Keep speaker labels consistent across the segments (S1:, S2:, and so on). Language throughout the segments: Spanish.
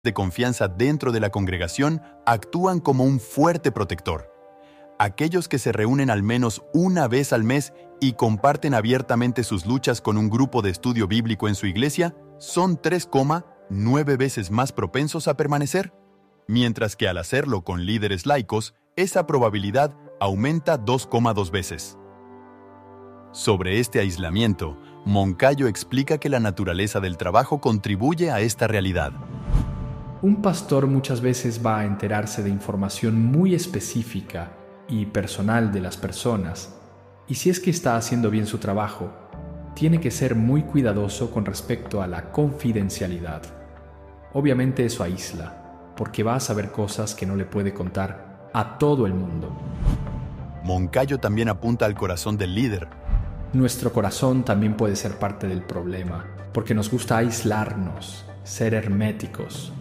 S1: de confianza dentro de la congregación actúan como un fuerte protector. Aquellos que se reúnen al menos una vez al mes y comparten abiertamente sus luchas con un grupo de estudio bíblico en su iglesia son 3,9 veces más propensos a permanecer, mientras que al hacerlo con líderes laicos, esa probabilidad aumenta 2,2 veces. Sobre este aislamiento, Moncayo explica que la naturaleza del trabajo contribuye a esta realidad.
S2: Un pastor muchas veces va a enterarse de información muy específica y personal de las personas, y si es que está haciendo bien su trabajo, tiene que ser muy cuidadoso con respecto a la confidencialidad. Obviamente eso aísla, porque va a saber cosas que no le puede contar a todo el mundo.
S1: Moncayo también apunta al corazón del líder.
S2: Nuestro corazón también puede ser parte del problema, porque nos gusta aislarnos, ser herméticos.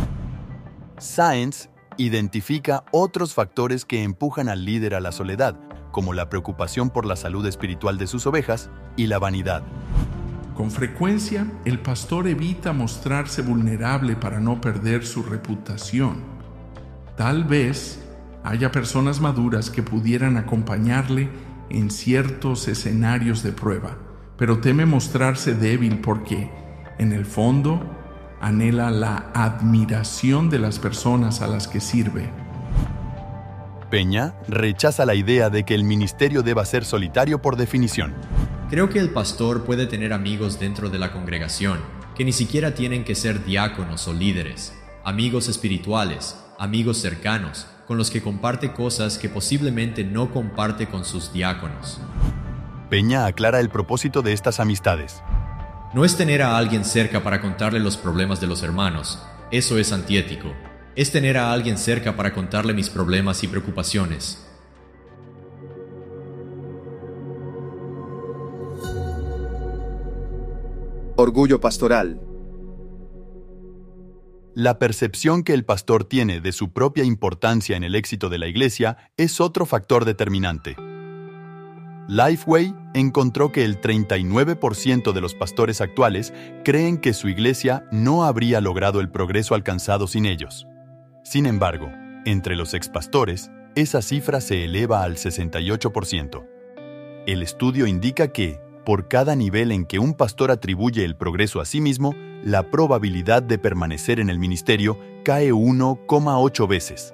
S1: Sáenz identifica otros factores que empujan al líder a la soledad, como la preocupación por la salud espiritual de sus ovejas y la vanidad.
S3: Con frecuencia, el pastor evita mostrarse vulnerable para no perder su reputación. Tal vez haya personas maduras que pudieran acompañarle en ciertos escenarios de prueba, pero teme mostrarse débil porque, en el fondo, anhela la admiración de las personas a las que sirve.
S1: Peña rechaza la idea de que el ministerio deba ser solitario por definición.
S4: Creo que el pastor puede tener amigos dentro de la congregación, que ni siquiera tienen que ser diáconos o líderes, amigos espirituales, amigos cercanos, con los que comparte cosas que posiblemente no comparte con sus diáconos.
S1: Peña aclara el propósito de estas amistades.
S4: No es tener a alguien cerca para contarle los problemas de los hermanos, eso es antiético. Es tener a alguien cerca para contarle mis problemas y preocupaciones.
S5: Orgullo pastoral.
S1: La percepción que el pastor tiene de su propia importancia en el éxito de la iglesia es otro factor determinante. Lifeway encontró que el 39% de los pastores actuales creen que su iglesia no habría logrado el progreso alcanzado sin ellos. Sin embargo, entre los expastores, esa cifra se eleva al 68%. El estudio indica que, por cada nivel en que un pastor atribuye el progreso a sí mismo, la probabilidad de permanecer en el ministerio cae 1,8 veces.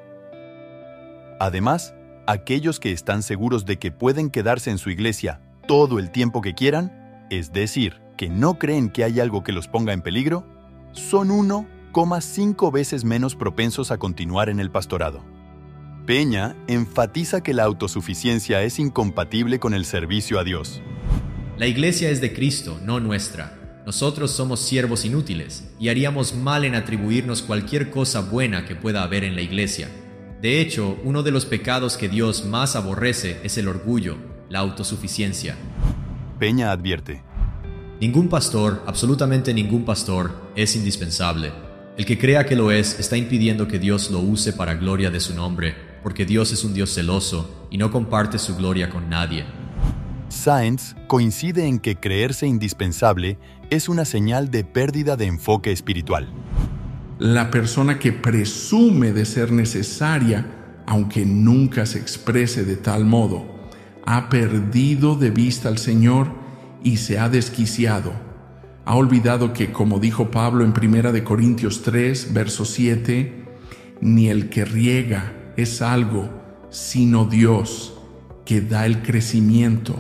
S1: Además, aquellos que están seguros de que pueden quedarse en su iglesia todo el tiempo que quieran, es decir, que no creen que hay algo que los ponga en peligro, son 1,5 veces menos propensos a continuar en el pastorado. Peña enfatiza que la autosuficiencia es incompatible con el servicio a Dios.
S4: La iglesia es de Cristo, no nuestra. Nosotros somos siervos inútiles y haríamos mal en atribuirnos cualquier cosa buena que pueda haber en la iglesia. De hecho, uno de los pecados que Dios más aborrece es el orgullo, la autosuficiencia.
S1: Peña advierte:
S4: ningún pastor, absolutamente ningún pastor, es indispensable. El que crea que lo es, está impidiendo que Dios lo use para gloria de su nombre, porque Dios es un Dios celoso y no comparte su gloria con nadie.
S1: Sáenz coincide en que creerse indispensable es una señal de pérdida de enfoque espiritual.
S3: La persona que presume de ser necesaria, aunque nunca se exprese de tal modo, ha perdido de vista al Señor y se ha desquiciado. Ha olvidado que, como dijo Pablo en 1 Corintios 3, verso 7, ni el que riega es algo, sino Dios, que da el crecimiento.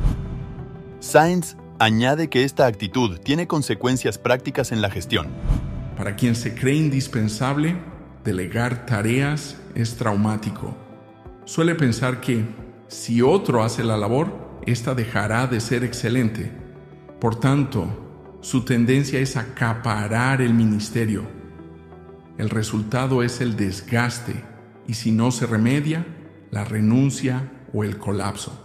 S1: Sáenz añade que esta actitud tiene consecuencias prácticas en la gestión.
S3: Para quien se cree indispensable, delegar tareas es traumático. Suele pensar que, si otro hace la labor, ésta dejará de ser excelente. Por tanto, su tendencia es acaparar el ministerio. El resultado es el desgaste, y si no se remedia, la renuncia o el colapso.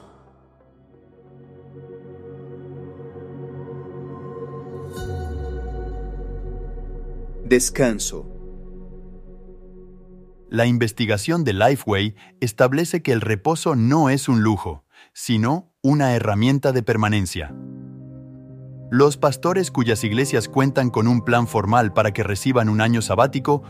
S5: Descanso.
S1: La investigación de Lifeway establece que el reposo no es un lujo, sino una herramienta de permanencia. Los pastores cuyas iglesias cuentan con un plan formal para que reciban un año sabático